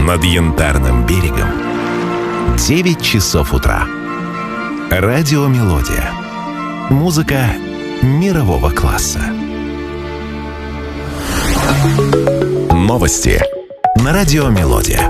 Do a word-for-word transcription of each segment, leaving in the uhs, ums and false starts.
Над Янтарным берегом девять часов утра. Радиомелодия. Музыка мирового класса. Новости на Радиомелодия.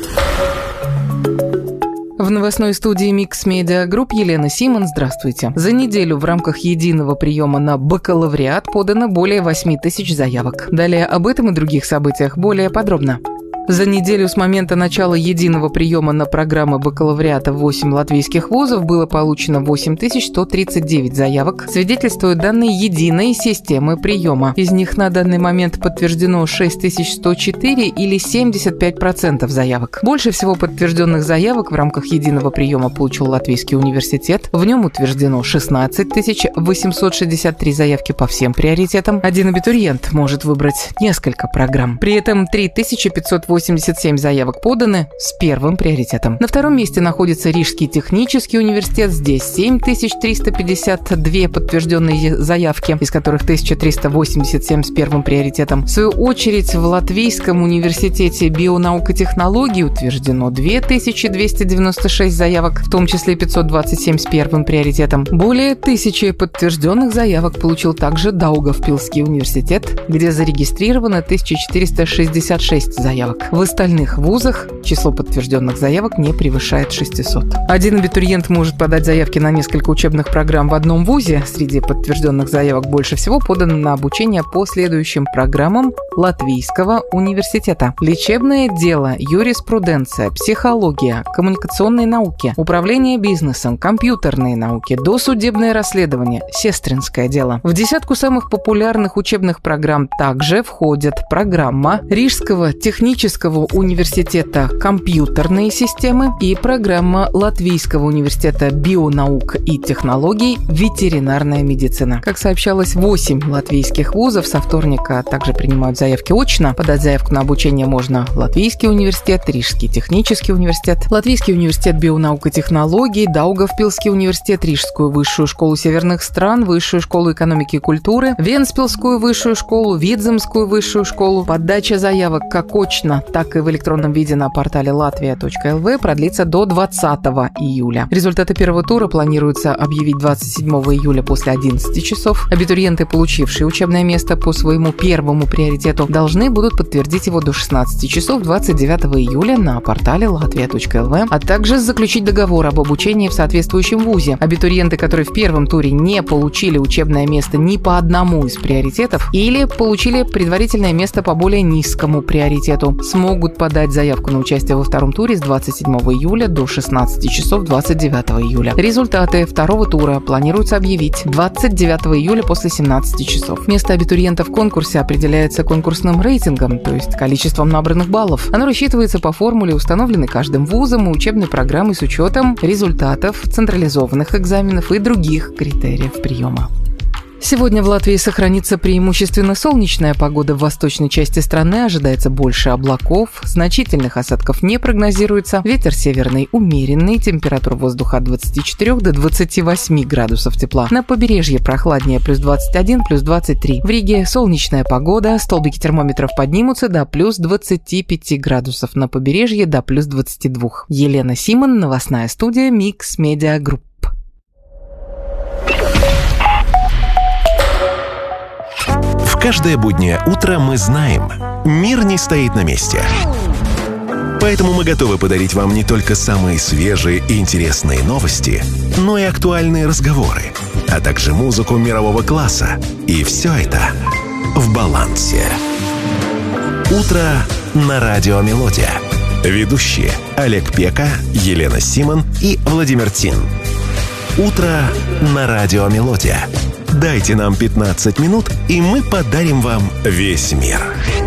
В новостной студии Mix Media Group Елена Симон. Здравствуйте. За неделю в рамках единого приема на бакалавриат подано более восемь тысяч заявок. Далее об этом и других событиях более подробно. За неделю с момента начала единого приема на программы бакалавриата в восемь латвийских вузов было получено восемь тысяч сто тридцать девять заявок, свидетельствуют данные единой системы приема. Из них на данный момент подтверждено шесть тысяч сто четыре или семьдесят пять процентов заявок. Больше всего подтвержденных заявок в рамках единого приема получил Латвийский университет. В нем утверждено шестнадцать тысяч восемьсот шестьдесят три заявки по всем приоритетам. Один абитуриент может выбрать несколько программ. При этом три тысячи пятьсот восемьдесят семь заявок поданы с первым приоритетом. На втором месте находится Рижский технический университет. Здесь семь тысяч триста пятьдесят две подтвержденные заявки, из которых тысяча триста восемьдесят семь с первым приоритетом. В свою очередь, в Латвийском университете бионаук и технологий утверждено две тысячи двести девяносто шесть заявок, в том числе пятьсот двадцать семь с первым приоритетом. Более тысячи подтвержденных заявок получил также Даугавпилский университет, где зарегистрировано тысяча четыреста шестьдесят шесть заявок. В остальных вузах число подтвержденных заявок не превышает шестисот. Один абитуриент может подать заявки на несколько учебных программ в одном вузе. Среди подтвержденных заявок больше всего подано на обучение по следующим программам Латвийского университета: лечебное дело, юриспруденция, психология, коммуникационные науки, управление бизнесом, компьютерные науки, досудебное расследование, сестринское дело. В десятку самых популярных учебных программ также входят программа Рижского технического университета «Компьютерные системы» и программа Латвийского университета бионаук и технологий «Ветеринарная медицина». Как сообщалось, восемь латвийских вузов со вторника также принимают заявки очно. Подать заявку на обучение можно Латвийский университет, Рижский технический университет, Латвийский университет бионаук и технологий, Даугавпилский университет, Рижскую высшую школу северных стран, Высшую школу экономики и культуры, Венспилскую высшую школу, Видземскую высшую школу. Подача заявок как очно, так и в электронном виде на портале латвия точка эл ви продлится до двадцатого июля. Результаты первого тура планируется объявить двадцать седьмого июля после одиннадцати часов. Абитуриенты, получившие учебное место по своему первому приоритету, должны будут подтвердить его до шестнадцати часов двадцать девятого июля на портале латвия точка эл ви, а также заключить договор об обучении в соответствующем вузе. Абитуриенты, которые в первом туре не получили учебное место ни по одному из приоритетов или получили предварительное место по более низкому приоритету, смогут подать заявку на участие во втором туре с двадцать седьмого июля до шестнадцати часов двадцать девятого июля. Результаты второго тура планируется объявить двадцать девятого июля после семнадцати часов. Место абитуриента в конкурсе определяется конкурсным рейтингом, то есть количеством набранных баллов. Оно рассчитывается по формуле, установленной каждым вузом и учебной программой с учетом результатов централизованных экзаменов и других критериев приема. Сегодня в Латвии сохранится преимущественно солнечная погода. В восточной части страны ожидается больше облаков, значительных осадков не прогнозируется, ветер северный умеренный, температура воздуха от двадцати четырёх до двадцати восьми градусов тепла. На побережье прохладнее, плюс двадцать один, плюс двадцать три. В Риге солнечная погода, столбики термометров поднимутся до плюс двадцати пяти градусов, на побережье до плюс двадцати двух. Елена Симон, новостная студия Mix Media Group. Каждое буднее утро мы знаем, мир не стоит на месте. Поэтому мы готовы подарить вам не только самые свежие и интересные новости, но и актуальные разговоры, а также музыку мирового класса. И все это в балансе. Утро на Радиомелодия. Ведущие Олег Пека, Елена Симон и Владимир Тин. Утро на Радиомелодия. Дайте нам пятнадцать минут, и мы подарим вам весь мир.